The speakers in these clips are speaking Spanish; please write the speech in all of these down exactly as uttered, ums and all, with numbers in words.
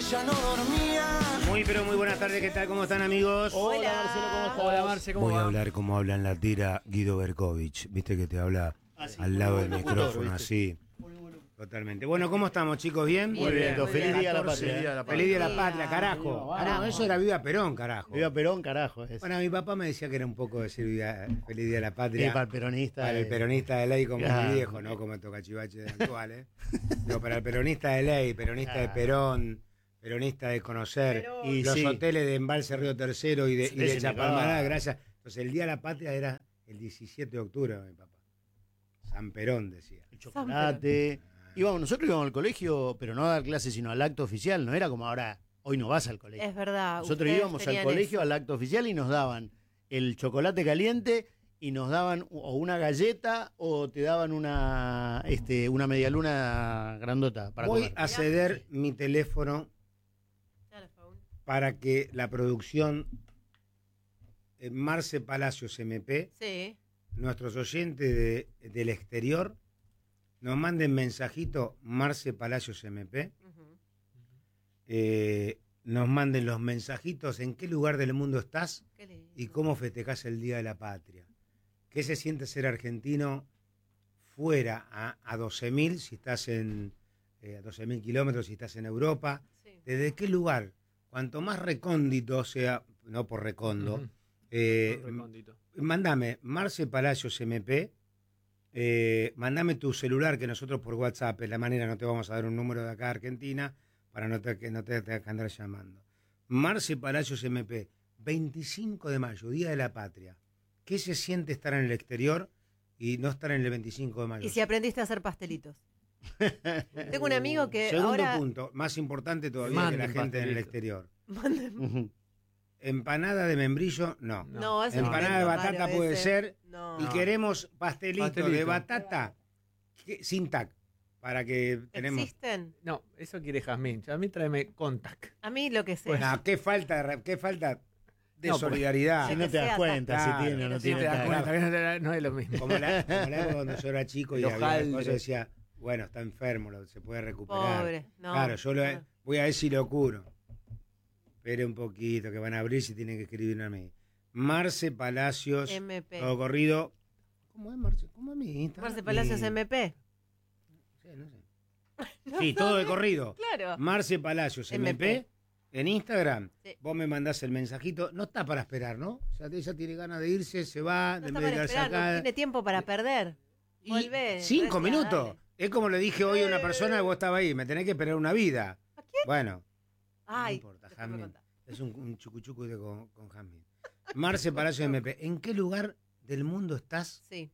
ya no dormía. Muy pero muy buenas tardes, ¿qué tal? ¿Cómo están, amigos? Hola, Marcelo, ¿cómo estás? Hola, Marce, ¿cómo Voy va? a hablar como habla en la tira Guido Berkovich, viste que te habla Ah, sí, al lado muy del buen micrófono, locutor, así. Totalmente. Bueno, ¿cómo estamos, chicos? ¿Bien? Muy bien, Muy feliz bien. día a la catorce, patria. Día de la Feliz día de la patria. patria, carajo. Ah, no, eso era Viva Perón, carajo. Viva Perón, carajo. Es. Bueno, mi papá me decía que era un poco decir viva- Feliz día de la Sí, patria. para el peronista. Para el eh, peronista de ley como Claro. mi viejo, no como el tocachivache de actual, ¿eh? No, para el peronista de ley, peronista de Claro. Perón, peronista de conocer, Perón. y Y los sí. hoteles de Embalse Río Tercero y de, y de Ese Chapalmalá, negaba. gracias. Entonces el Día de la Patria era el diecisiete de octubre, mi papá. San Perón decía. El chocolate. Íbamos, nosotros íbamos al colegio, pero no a dar clases, sino al acto oficial. No era como ahora, hoy no vas al colegio. Es verdad. Nosotros ustedes íbamos al tenían colegio, eso. al acto oficial, y nos daban el chocolate caliente y nos daban o una galleta o te daban una este una medialuna grandota para Voy comer. a ceder mi teléfono Telephone. para que la producción eh, Marce Palacios M P, Sí. nuestros oyentes de- del exterior, nos manden mensajito Marce Palacios M P, Ujú. eh, nos manden los mensajitos en qué lugar del mundo estás Qué lindo. y cómo festejás el Día de la Patria. ¿Qué se siente ser argentino fuera a, a doce mil, si estás en eh, a doce mil kilómetros, si estás en Europa? Sí. ¿Desde qué lugar? Cuanto más recóndito sea, no por recondo, Ujú. eh, Un recóndito. mándame Marce Palacios M P, eh, mándame tu celular, que nosotros por WhatsApp es la manera, no te vamos a dar un número de acá de Argentina para no te, que no te tengas que andar llamando. Marce Palacios M P, veinticinco de mayo, Día de la Patria. ¿Qué se siente estar en el exterior y no estar en el veinticinco de mayo? Y si aprendiste a hacer pastelitos. Tengo un amigo que Segundo ahora... punto, más importante todavía Manden que la gente en el pastelitos. exterior. Ujú. Empanada de membrillo, no. No, es Empanada de batata puede ser. No. Y queremos pastelitos de Pastelito. batata que- sin tac. Para que tenemos. ¿Existen? No, eso quiere Jazmín. Jazmín tráeme contact. A mí lo que sea. No, qué falta, de re- qué falta de No, porque- solidaridad. Si no te das sea cuenta Claro. si tiene o no Sí, tiene. te das tag. cuenta que no, no es lo mismo. Como la, como la época cuando yo era chico y Los había hojaldres. cosas, decía, bueno, está enfermo, lo- se puede recuperar. Pobre, no. claro, yo lo- No. voy a ver si lo curo. Espere un poquito, que van a abrir si tienen que escribir a mí. Marce Palacios, M P. todo corrido. ¿Cómo es Marce? ¿Cómo es mi Instagram? Marce Palacios Mi- M P. Sí, no sé. Sí, todo de corrido. Claro. Marce Palacios M P, M P. en Instagram. Sí. Vos me mandás el mensajito. No está para esperar, ¿no? O sea, ella tiene ganas de irse, se va, No de está vez de para quedarse esperar, no acá. tiene tiempo para perder. Y Volvé. cinco Grecia, minutos. dale. Es como le dije hoy a una persona, vos estabas ahí, me tenés que esperar una vida. ¿A quién? Bueno, Ay, no importa, después me Jamín. contás. Es un, un chucuchucu de con, con Jamín. Marce Palacios M P, ¿en qué lugar del mundo estás Sí.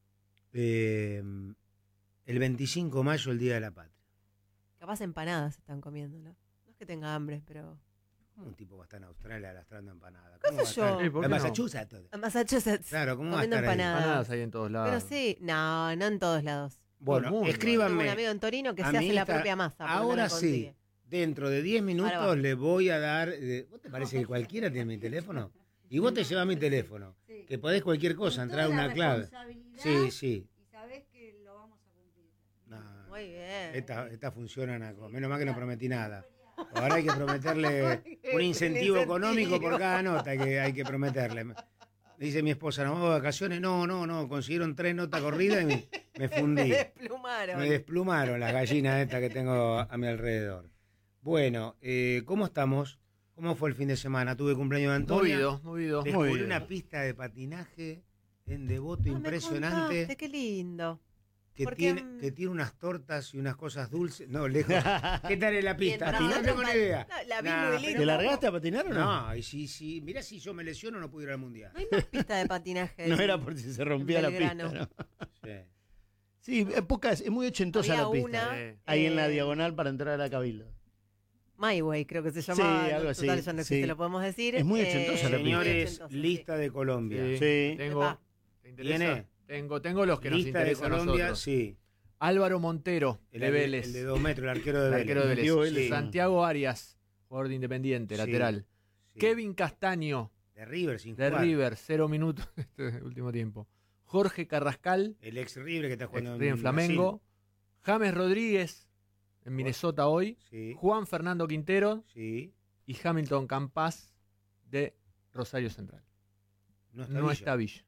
eh, el veinticinco de mayo, el Día de la Patria? Capaz empanadas están comiendo, ¿no? No es que tenga hambre, pero... ¿Cómo un tipo va a estar en Australia lastrando empanadas? ¿Qué ¿Cómo sé va a yo? estar? Eh, ¿por En qué no? Massachusetts. En Massachusetts. Claro, ¿cómo va a comiendo estar ahí? empanadas. Empanadas hay en todos lados. Pero sí, no, no en todos lados. Bueno, Todo el mundo. escríbanme. Tengo un amigo en Torino que a se mi hace la Insta- propia masa. porque no Ahora la sí, consigue. dentro de diez Ahora minutos va. le voy a dar... eh, ¿Vos te parece que cualquiera tiene mi teléfono? Y vos te llevas mi teléfono. Sí. Que podés cualquier cosa, Con entrar a toda una la clave. responsabilidad Sí, sí. Y sabés que lo vamos a cumplir. No, Muy bien. Esta, esta funciona, Naco. Menos mal que no prometí nada. Ahora hay que prometerle un incentivo económico por cada nota que hay que prometerle. Dice mi esposa, ¿nos vamos de vacaciones? No, no, no. Consiguieron tres notas corridas y me, me Me fundí. desplumaron. Me desplumaron las gallinas estas que tengo a mi alrededor. Bueno, eh, ¿cómo estamos? ¿Cómo fue el fin de semana? Tuve cumpleaños de Antonio. Movido, movido. Descubrí Muy bien. una pista de patinaje en Devoto Ah, me impresionante. contaste, qué lindo. Que Porque, tiene, mm, que tiene unas tortas y unas cosas dulces. No, lejos. ¿Qué tal es la pista? Bien, No, para no tengo ni nosotros, idea. no, la vi Nah, muy pero- linda. ¿Te largaste a patinar o no? No, y si, si, mirá si yo me lesiono no puedo ir al mundial. No hay más pista de patinaje. No era por si se rompía la Belgrano. pista, ¿no? Sí. Sí, es, poca, es muy ochentosa Había la pista. una, eh. Ahí en la eh, diabonal para entrar a la Cabildo. My Way, creo que se llamaba. Sí, algo no, así, total, ya no existe, sí. lo podemos decir. Es muy ochentosa la pista. Señores, ochentosa, sí. lista de Colombia. Sí. Sí. Tengo, Epa. ¿te interesa? ¿Tiene? Tengo, tengo los que nos Lista de interesan a Colombia, nosotros. sí. Álvaro Montero, El, de Vélez. el de dos metros, el arquero de El Vélez. arquero de Vélez. Tío Vélez. Sí. Santiago Arias, jugador de Independiente, Sí, lateral. sí. Kevin Castaño, De River, sin de jugar. River, cero minutos este último tiempo. Jorge Carrascal, El ex River que está ex jugando River en Flamengo. James Rodríguez, en Minnesota hoy. Sí, Juan Fernando Quintero sí. y Hamilton Campas de Rosario Central. No está No Villa. está Villa.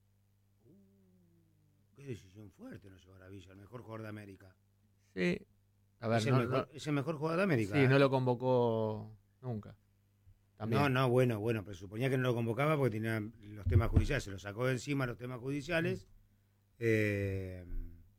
Qué decisión fuerte no llevar a Villa, el mejor jugador de América. Sí. A ver, es, el no, mejor, no- es el mejor jugador de América. sí, ¿eh? no lo convocó nunca. También. No, no, bueno, bueno, pero suponía que no lo convocaba porque tenía los temas judiciales, se lo sacó de encima los temas judiciales. Eh,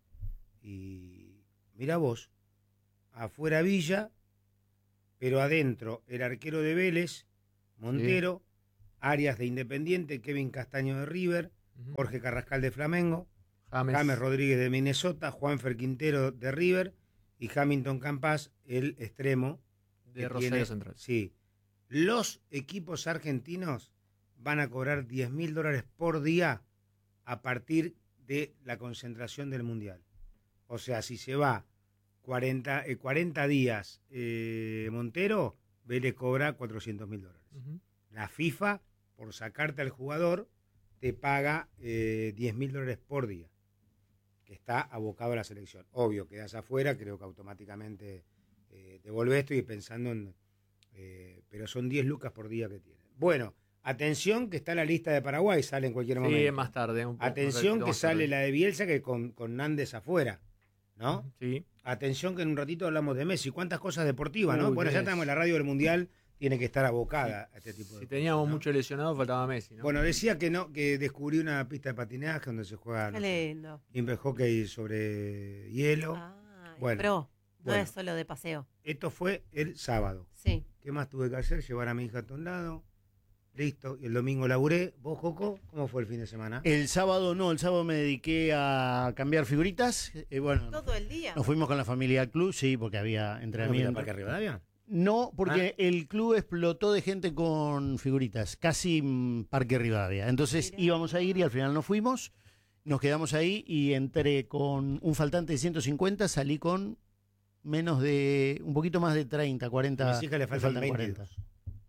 y mira vos, afuera Villa, pero adentro el arquero de Vélez, Montero, Arias de Independiente, Kevin Castaño de River, Ujú. Jorge Carrascal de Flamengo, James. James Rodríguez de Minnesota, Juanfer Quintero de River y Hamilton Campas, el extremo de que Rosario tiene- Central. Sí. Los equipos argentinos van a cobrar diez mil dólares por día a partir de la concentración del Mundial. O sea, si se va cuarenta, eh, cuarenta días eh, Montero, Vélez cobra cuatrocientos mil dólares. Ujú. La FIFA, por sacarte al jugador, te paga eh, diez mil dólares por día, que está abocado a la selección. Obvio, quedas afuera, creo que automáticamente eh, te volvés, estoy pensando en... eh, pero son diez lucas por día que tienen. Bueno, atención que está la lista de Paraguay, sale en cualquier momento. Sí, es más tarde. un poco, un Atención ratito que más sale tarde. la de Bielsa que con, con Nández afuera, ¿no? Sí. Atención que en un ratito hablamos de Messi. ¿Cuántas cosas deportivas, no? Uy, Bueno, ya tenés. estamos en la radio del Mundial, tiene que estar abocada a este tipo de Si cosas, teníamos ¿no? mucho lesionado, faltaba Messi, ¿no? Bueno, decía que no, que descubrí una pista de patinaje donde se juega no Qué sé, lindo. indoor hockey sobre hielo. Ah, y Bueno, pro. No bueno. es solo de paseo. Esto fue el sábado. Sí. ¿Qué más tuve que hacer? Llevar a mi hija a un lado. Listo. Y el domingo laburé. ¿Vos, Coco? ¿Cómo fue el fin de semana? El sábado no, el sábado me dediqué a cambiar figuritas. Eh, bueno, Todo el día. nos fuimos con la familia al club, sí, porque había ¿No fuiste a entrenamiento. Parque Rivadavia? No, porque el club explotó de gente con figuritas, casi mm, Parque Rivadavia. Entonces Mirá. íbamos a ir y al final no fuimos, nos quedamos ahí y entré con un faltante de ciento cincuenta, salí con menos de, un poquito más de treinta, cuarenta. A mis hijas le me faltan faltan veintidós.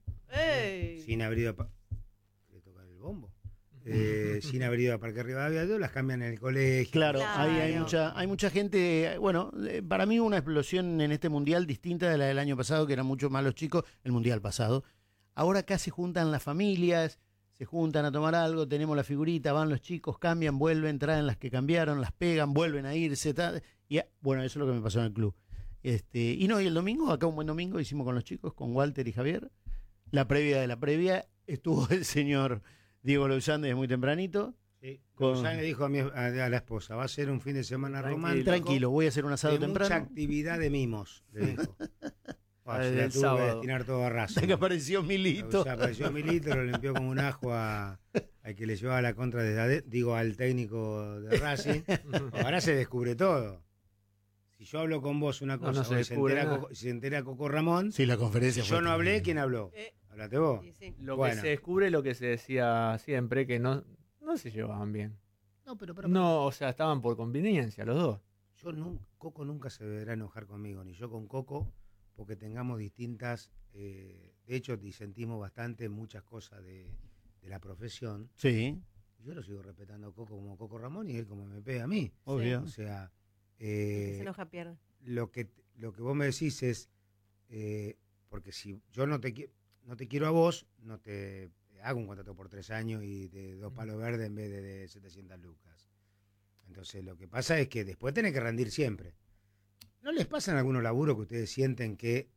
¡Ey! Sin haber ido a... Pa- ¿Le toca el bombo? Eh, sin haber ido a Parque Rivadavia, las cambian en el colegio. Claro, Claro. ahí hay mucha, hay mucha gente. Bueno, eh, para mí una explosión en este mundial distinta de la del año pasado, que eran mucho más los chicos, el mundial pasado. Ahora casi juntan las familias, se juntan a tomar algo, tenemos la figurita, van los chicos, cambian, vuelven, traen las que cambiaron, las pegan, vuelven a irse. ta- y, bueno, eso es lo que me pasó en el club. Este, y no, y el domingo, acá un buen domingo, hicimos con los chicos, con Walter y Javier. La previa de la previa estuvo el señor Diego Lousán desde muy tempranito. Sí. Con- Gonzalo le dijo a, mi- a- a la esposa, va a ser un fin de semana Tranquilo. romántico. Tranquilo, voy a hacer un asado de mucha temprano. actividad de mimos, le dijo. Ah, Desde se la el tuvo que sábado. destinar todo a Racing. Hasta que apareció Milito. O sea, apareció Milito, lo limpió como un ajo a- al que le llevaba la contra desde ade- digo al técnico de Racing. Ahora se descubre todo. Si yo hablo con vos una No, cosa, no se o se, descubre entera nada. Coco, se entera Coco Ramón, Sí, la si conferencia yo fue no hablé, terrible. ¿quién habló? Eh, Hablate vos. sí, sí. Lo Bueno. que se descubre es lo que se decía siempre, que no, no se llevaban bien. No, pero, pero No, o sea, estaban por conveniencia los dos. yo nun- Coco nunca se deberá enojar conmigo, ni yo con Coco, porque tengamos distintas, eh, de hecho disentimos bastante en muchas cosas de, de la profesión. Sí, Yo lo sigo respetando a Coco como Coco Ramón y él como me pega a mí. obvio. O sea, El que eh, se enoja pierde. lo que lo que vos me decís es, eh, porque si yo no te qui- no te quiero a vos, no te hago un contrato por tres años y de dos palos verdes en vez de, de setecientas lucas. Entonces lo que pasa es que después tenés que rendir siempre. ¿No les pasa en algunos laburos que ustedes sienten que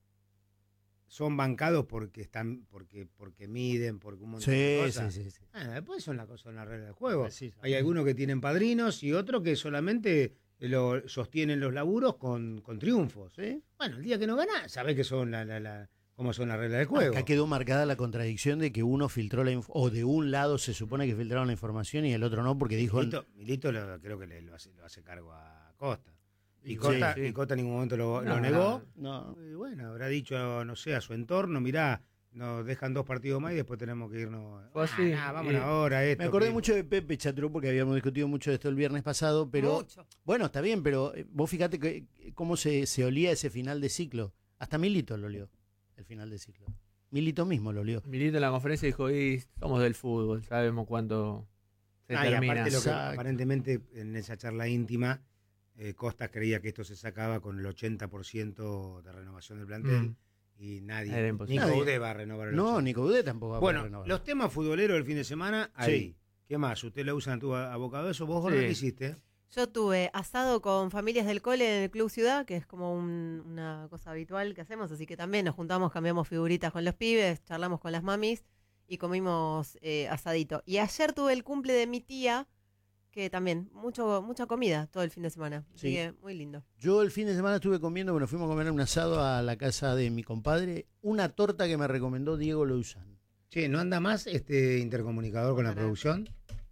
son bancados porque están, porque, porque miden, porque un montón de Sí, sí, cosas? sí, sí. Ah, después son las cosas, son las reglas del juego. Así es. Hay algunos que tienen padrinos y otros que solamente lo sostienen los laburos con, con triunfos. ¿eh? Bueno, el día que no ganás, sabés que son la, la, la, cómo son las reglas del juego. Acá quedó marcada la contradicción de que uno filtró la inf- o de un lado se supone que filtraron la información y el otro no, porque dijo. Milito, Milito lo- creo que le, lo, hace, lo hace cargo a Costa. Y Sí, Costa, sí. y Costa en ningún momento lo, No, lo negó. No, Y bueno, habrá dicho, no sé, a su entorno, mirá, nos dejan dos partidos más y después tenemos que irnos. Fue así. Ah, vamos Y- ahora esto. me acordé que- mucho de Pepe Chatrú porque habíamos discutido mucho de esto el viernes pasado, pero Mucho. bueno, está bien, pero eh, vos fíjate que, cómo se, se olía ese final de ciclo. Hasta Milito lo olió, el final de ciclo. Milito mismo lo olió. Milito en la conferencia dijo, y somos del fútbol, sabemos cuánto se Ah, y termina. aparte lo que Exacto. aparentemente en esa charla íntima eh, Costas creía que esto se sacaba con el ochenta por ciento de renovación del plantel. Mm. Y nadie, Era imposible. Nico Nadie. Ude va a renovar el No, ochenta. Nico Udé tampoco va a poder Bueno, renovar. los temas futboleros del fin de semana, ahí. Sí. ¿Qué más? ¿Usted lo usa en tu abocado eso? ¿Vos, Jorge, Sí. qué hiciste? Yo tuve asado con familias del cole en el Club Ciudad, que es como un- una cosa habitual que hacemos, así que también nos juntamos, cambiamos figuritas con los pibes, charlamos con las mamis y comimos eh, asadito. Y ayer tuve el cumple de mi tía, que también, mucho mucha comida todo el fin de semana, así Sí. que muy lindo. Yo el fin de semana estuve comiendo, bueno, fuimos a comer un asado a la casa de mi compadre, una torta que me recomendó Diego Louzán. Che, ¿no anda más este intercomunicador con la Para. producción?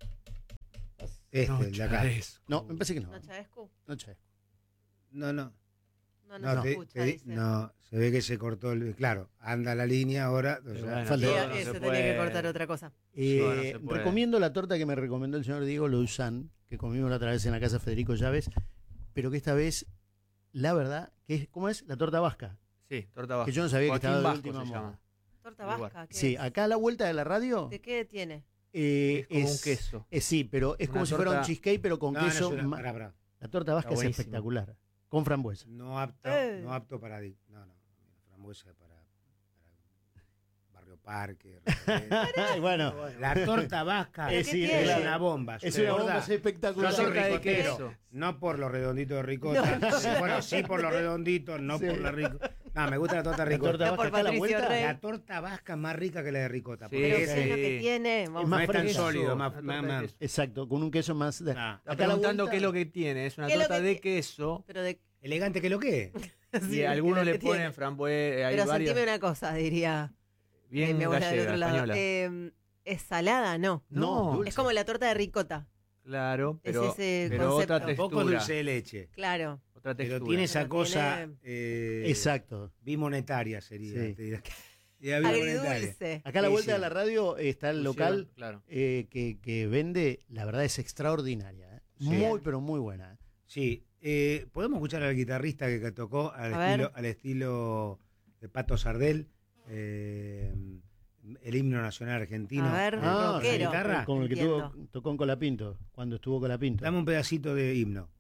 Este, el de acá. No, me parece que no. ¿No, Chavescu? No, che. No, no. No, no, No, se te- escucha, te- dice. no, se ve que se cortó el... Claro, anda la línea ahora. o Pero sea, bueno, falta- Sí, todo no eh, se se tenía puede. que cortar otra cosa. Eh, No, no se puede. recomiendo la torta que me recomendó el señor Diego Louzán, que comimos la otra vez en la casa Federico Llaves, pero que esta vez, la verdad, que es, ¿cómo es? La torta vasca. Sí, torta vasca. Que yo no sabía Joaquín que estaba de Vasco última se moda. llama. Torta Igual. vasca, ¿qué Sí, es? acá a la vuelta de la radio. ¿De qué tiene? eh, Es como un queso. eh, sí, pero es Una como si fuera un torta- cheesecake, pero con no, no, queso. es una- ma- pará, pará. La torta vasca Está es buenísimo. espectacular. Con frambuesa. No apto, Eh. no apto para... di- No, no. Frambuesa para, para Barrio Parque. Ay, bueno, La torta vasca ¿Pero es, qué es tiene? una bomba. es ¿de una bomba verdad? espectacular. Yo soy torta de ricotero. queso. No por los redonditos de ricota. Sí, bueno, sí por los redonditos, no Sí. por la ricota. No, me gusta la torta La ricota. torta No vasca por acá a la Patricio vuelta. Rey. La torta vasca es más rica que la de ricota. Sí, porque Pero ese ¿qué es lo que sí. tiene? Vamos más no es tan fresca. sólido, más, Una más, torta de más- queso. Exacto, con un queso más. de- nah. Está Acá a la preguntando vuelta- qué es lo que tiene. Es una ¿Qué es lo torta que de ti- queso. Pero de Elegante que lo que. Y sí, algunos ¿qué le es lo que tiene? ponen frambuesa. Hay Pero varias. sentime una cosa, diría eh, Bien mi abuela del gallega, otro lado. española. Eh, ¿Es salada? No. No, No, dulce. Es como la torta de ricota. Claro, Es pero, ese pero concepto. otra Tampoco textura. dulce de leche. Claro. Otra textura. Pero tiene esa Pero cosa tiene- eh, Exacto. bimonetaria sería. Sí. te diré. Sería bimonetaria. Agridulce. Acá a la Sí, vuelta sí. de la radio está el Pusieron, local Claro. eh, que, que vende, la verdad es extraordinaria. ¿eh? Sí. Muy, pero muy buena. ¿eh? Sí, eh, podemos escuchar al guitarrista que, que tocó al A estilo, ver. al estilo de Pato Sardel, eh, el himno nacional argentino. A ver, Eh, Ah, rockero. guitarra. Con el que Entiendo. tuvo, tocó en Colapinto, cuando estuvo Colapinto. Dame un pedacito de himno.